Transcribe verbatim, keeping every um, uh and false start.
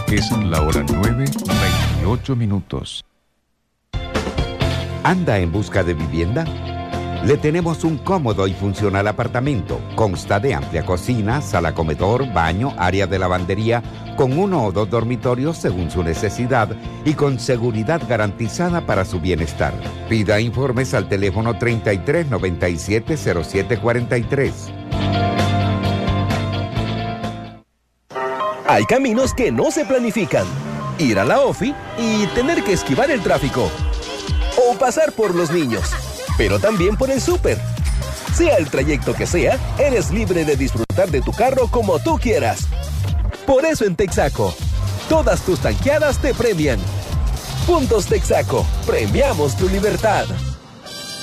Es la hora nueve, veintiocho minutos. ¿Anda en busca de vivienda? Le tenemos un cómodo y funcional apartamento. Consta de amplia cocina, sala comedor, baño, área de lavandería, con uno o dos dormitorios según su necesidad y con seguridad garantizada para su bienestar. Pida informes al teléfono treinta y tres noventa y siete cero siete cuarenta y tres. Hay caminos que no se planifican. Ir a la OFI y tener que esquivar el tráfico. O pasar por los niños, pero también por el súper. Sea el trayecto que sea, eres libre de disfrutar de tu carro como tú quieras. Por eso en Texaco, todas tus tanqueadas te premian. Puntos Texaco, premiamos tu libertad.